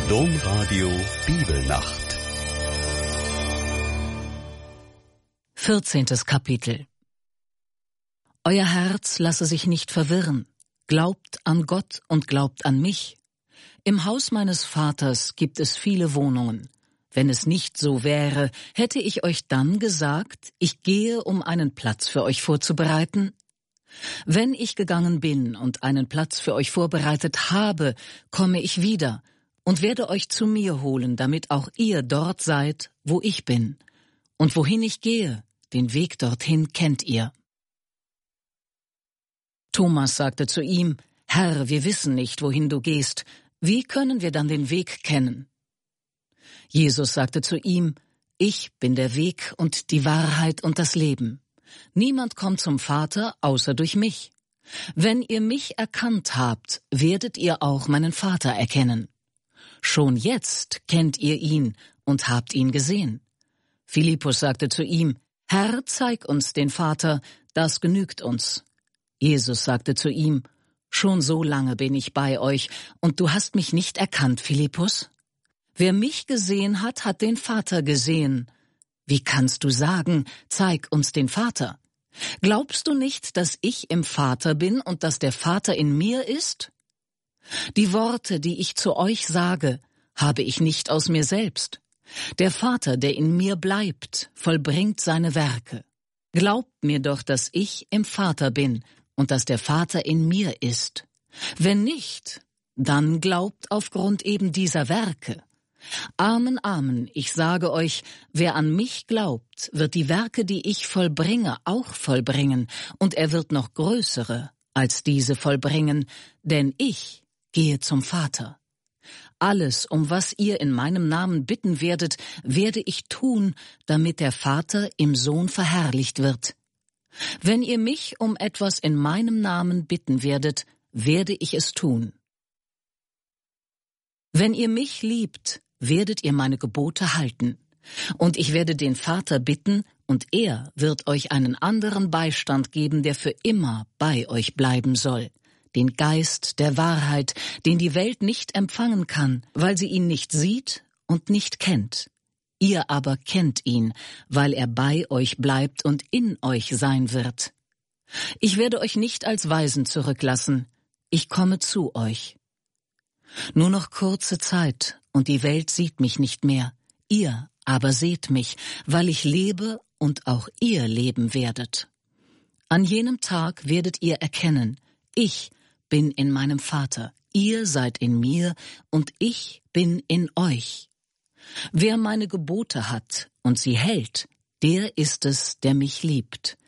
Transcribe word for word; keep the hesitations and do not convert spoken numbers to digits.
Domradio Bibelnacht. vierzehntes Kapitel. Euer Herz lasse sich nicht verwirren. Glaubt an Gott und glaubt an mich. Im Haus meines Vaters gibt es viele Wohnungen. Wenn es nicht so wäre, hätte ich euch dann gesagt, ich gehe, um einen Platz für euch vorzubereiten? Wenn ich gegangen bin und einen Platz für euch vorbereitet habe, komme ich wieder und werde euch zu mir holen, damit auch ihr dort seid, wo ich bin. Und wohin ich gehe, den Weg dorthin kennt ihr. Thomas sagte zu ihm, Herr, wir wissen nicht, wohin du gehst. Wie können wir dann den Weg kennen? Jesus sagte zu ihm, ich bin der Weg und die Wahrheit und das Leben. Niemand kommt zum Vater, außer durch mich. Wenn ihr mich erkannt habt, werdet ihr auch meinen Vater erkennen. Schon jetzt kennt ihr ihn und habt ihn gesehen. Philippus sagte zu ihm, Herr, zeig uns den Vater, das genügt uns. Jesus sagte zu ihm, schon so lange bin ich bei euch, und du hast mich nicht erkannt, Philippus? Wer mich gesehen hat, hat den Vater gesehen. Wie kannst du sagen, zeig uns den Vater? Glaubst du nicht, dass ich im Vater bin und dass der Vater in mir ist? Die Worte, die ich zu euch sage, habe ich nicht aus mir selbst. Der Vater, der in mir bleibt, vollbringt seine Werke. Glaubt mir doch, dass ich im Vater bin und dass der Vater in mir ist. Wenn nicht, dann glaubt aufgrund eben dieser Werke. Amen, Amen, ich sage euch, wer an mich glaubt, wird die Werke, die ich vollbringe, auch vollbringen, und er wird noch größere als diese vollbringen, denn ich gehe zum Vater. Alles, um was ihr in meinem Namen bitten werdet, werde ich tun, damit der Vater im Sohn verherrlicht wird. Wenn ihr mich um etwas in meinem Namen bitten werdet, werde ich es tun. Wenn ihr mich liebt, werdet ihr meine Gebote halten. Und ich werde den Vater bitten, und er wird euch einen anderen Beistand geben, der für immer bei euch bleiben soll. Den Geist der Wahrheit, den die Welt nicht empfangen kann, weil sie ihn nicht sieht und nicht kennt. Ihr aber kennt ihn, weil er bei euch bleibt und in euch sein wird. Ich werde euch nicht als Waisen zurücklassen. Ich komme zu euch. Nur noch kurze Zeit, und die Welt sieht mich nicht mehr. Ihr aber seht mich, weil ich lebe und auch ihr leben werdet. An jenem Tag werdet ihr erkennen, ich bin in meinem Vater, ihr seid in mir und ich bin in euch. Wer meine Gebote hat und sie hält, der ist es, der mich liebt.